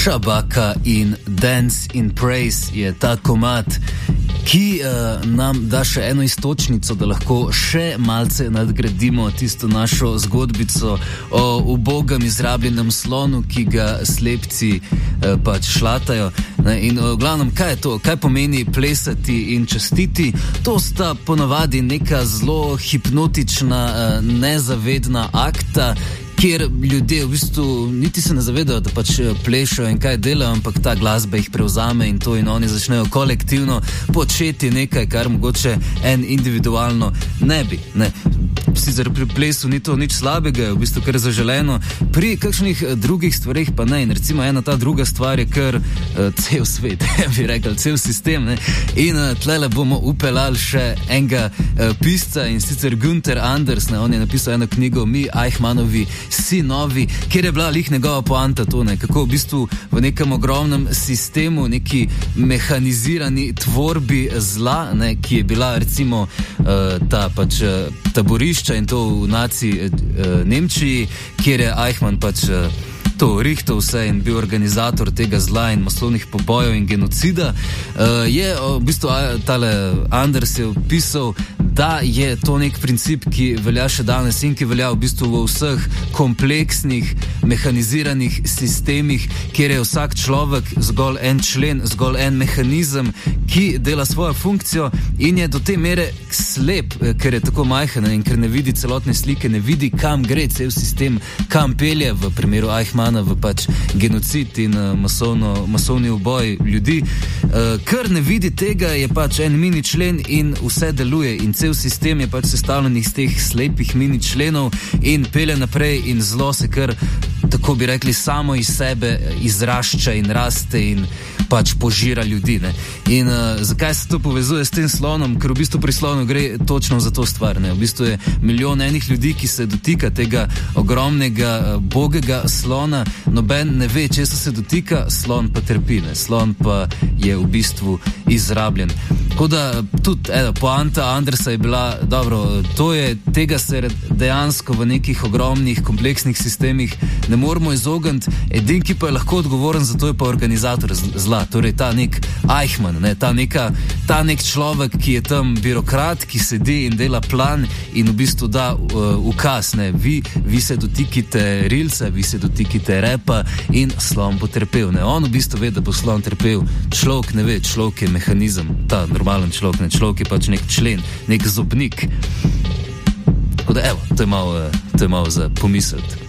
Shabaka in Dance in Praise je ta komad, ki nam da še eno istočnico, da lahko še malce nadgradimo tisto našo zgodbico o ubogem izrabljenem slonu, ki ga slepci pač šlatajo. In v glavnem, kaj je to? Kaj pomeni plesati in častiti? To sta ponavadi neka zelo hipnotična, nezavedna akta, kjer ljudje v bistvu niti se ne zavedajo, da pač plešajo in kaj delajo, ampak ta glasba jih prevzame in to, in oni začnejo kolektivno početi nekaj, kar mogoče en individualno ne bi. Ne. Sicer pri plesu ni to nič slabega, je v bistvu kar zaželeno, pri kakšnih drugih stvarih pa ne. In recimo ena ta druga stvar je kar cel svet, bi rekel, cel sistem. Ne. In tlele bomo upeljali še enega pisca, in sicer Günther Anders, ne. On je napisal eno knjigo Mi Eichmannovi sinovi, kjer je bila lih njegova poanta to, ne, kako v bistvu v nekem ogromnem sistemu, neki mehanizirani tvorbi zla, ne, ki je bila recimo ta pač taborišča in to v naci Nemčiji, kjer je Eichmann pač to rihtal vse in bil organizator tega zla in masovnih pobojev in genocida, je v bistvu tale Anders je opisal, da je to nek princip, ki velja še danes in ki velja v bistvu v vseh kompleksnih, mehaniziranih sistemih, kjer je vsak človek zgolj en člen, zgolj en mehanizem, ki dela svojo funkcijo in je do te mere slep, ker je tako majhen in ker ne vidi celotne slike, ne vidi, kam gre cel sistem, kam pelje v primeru Eichmanna v pač genocid in masovni uboj ljudi. Ker ne vidi tega, je pač en mini člen in vse deluje in cel sistem je pač sestavljen iz teh slepih mini členov in pelje naprej in zlo se kar, tako bi rekli, samo iz sebe izrašča in raste in pač požira ljudi. Ne. In zakaj se to povezuje s tem slonom? Ker v bistvu pri slonu gre točno za to stvar. Ne. V bistvu je milijon enih ljudi, ki se dotika tega ogromnega bogega slona, noben ne ve, česa se dotika, slon pa trpi. Ne. Slon pa je v bistvu izrabljen. Tako da tudi poanta Andersa je bila, dobro, to je, tega se dejansko v nekih ogromnih, kompleksnih sistemih ne moramo izogniti, edin, ki pa je lahko odgovoren za to, je pa organizator zla, torej ta nek Eichmann, ne, ta nek človek, ki je tam birokrat, ki sedi in dela plan in v bistvu da ukaz, ne, vi se dotikite rilca, vi se dotikite repa in slon bo trpel, ne, on v bistvu ve, da bo slon trpel, človek ne ve, človek je mehanizem, ta normalen človek, ne, človek je pač nek člen, nek zobnik. Tako da evo, to je malo za pomisliti.